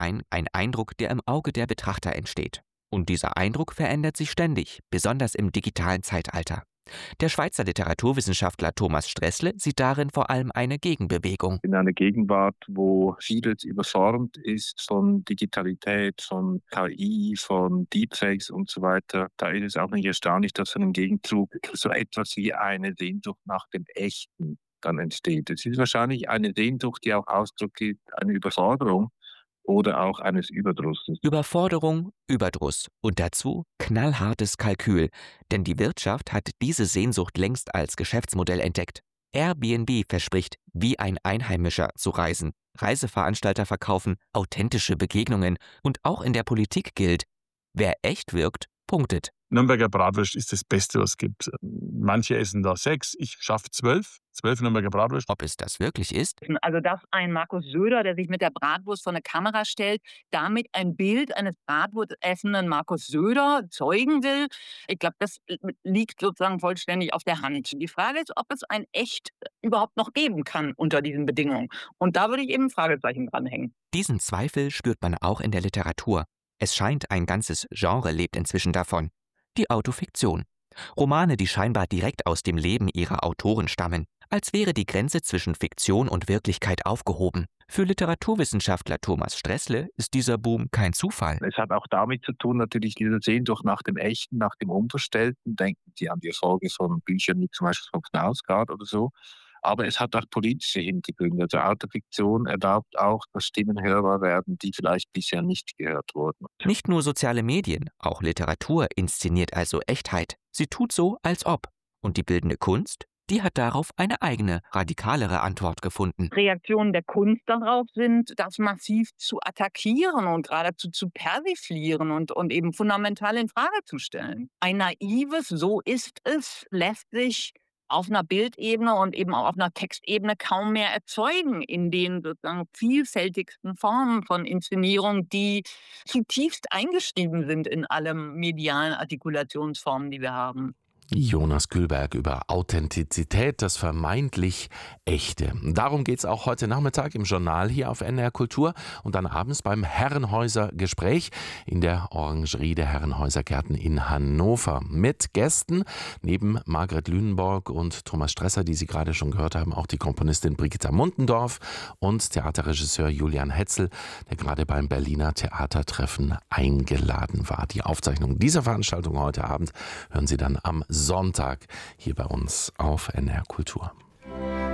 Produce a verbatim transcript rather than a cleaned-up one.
ein, ein Eindruck, der im Auge der Betrachter entsteht. Und dieser Eindruck verändert sich ständig, besonders im digitalen Zeitalter. Der Schweizer Literaturwissenschaftler Thomas Stressle sieht darin vor allem eine Gegenbewegung. In einer Gegenwart, wo vieles überformt ist von Digitalität, von K I, von Deepfakes und so weiter, da ist es auch nicht erstaunlich, dass im Gegenzug so etwas wie eine Sehnsucht nach dem Echten dann entsteht. Es ist wahrscheinlich eine Sehnsucht, die auch Ausdruck gibt, eine Überforderung oder auch eines Überdrusses. Überforderung, Überdruss und dazu knallhartes Kalkül, denn die Wirtschaft hat diese Sehnsucht längst als Geschäftsmodell entdeckt. Airbnb verspricht, wie ein Einheimischer zu reisen. Reiseveranstalter verkaufen authentische Begegnungen und auch in der Politik gilt, wer echt wirkt, punktet. Nürnberger Bratwurst ist das Beste, was es gibt. Manche essen da sechs, ich schaffe zwölf. Zwölf Nürnberger Bratwurst. Ob es das wirklich ist? Also, dass ein Markus Söder, der sich mit der Bratwurst vor eine Kamera stellt, damit ein Bild eines Bratwurst essenden Markus Söder zeugen will, ich glaube, das liegt sozusagen vollständig auf der Hand. Die Frage ist, ob es ein Echt überhaupt noch geben kann unter diesen Bedingungen. Und da würde ich eben ein Fragezeichen dranhängen. Diesen Zweifel spürt man auch in der Literatur. Es scheint, ein ganzes Genre lebt inzwischen davon. Die Autofiktion. Romane, die scheinbar direkt aus dem Leben ihrer Autoren stammen. Als wäre die Grenze zwischen Fiktion und Wirklichkeit aufgehoben. Für Literaturwissenschaftler Thomas Stressle ist dieser Boom kein Zufall. Es hat auch damit zu tun, natürlich diese Sehnsucht nach dem Echten, nach dem Unverstellten. Denken Sie an die Erfolge von Büchern wie zum Beispiel von Knausgard oder so. Aber es hat auch politische Hintergründe. Also Autofiktion erlaubt auch, dass Stimmen hörbar werden, die vielleicht bisher nicht gehört wurden. Nicht nur soziale Medien, auch Literatur inszeniert also Echtheit. Sie tut so, als ob. Und die bildende Kunst? Die hat darauf eine eigene, radikalere Antwort gefunden. Reaktionen der Kunst darauf sind, das massiv zu attackieren und geradezu zu persiflieren und, und eben fundamental in Frage zu stellen. Ein naives "So ist es" lässt sich auf einer Bildebene und eben auch auf einer Textebene kaum mehr erzeugen, in den sozusagen vielfältigsten Formen von Inszenierung, die zutiefst eingeschrieben sind in alle medialen Artikulationsformen, die wir haben. Jonas Kühlberg über Authentizität, das vermeintlich Echte. Darum geht es auch heute Nachmittag im Journal hier auf N D R Kultur und dann abends beim Herrenhäuser Gespräch in der Orangerie der Herrenhäuser Gärten in Hannover. Mit Gästen neben Margret Lünenborg und Thomas Stresser, die Sie gerade schon gehört haben, auch die Komponistin Brigitta Muntendorf und Theaterregisseur Julian Hetzel, der gerade beim Berliner Theatertreffen eingeladen war. Die Aufzeichnung dieser Veranstaltung heute Abend hören Sie dann am Sonntag hier bei uns auf N D R Kultur.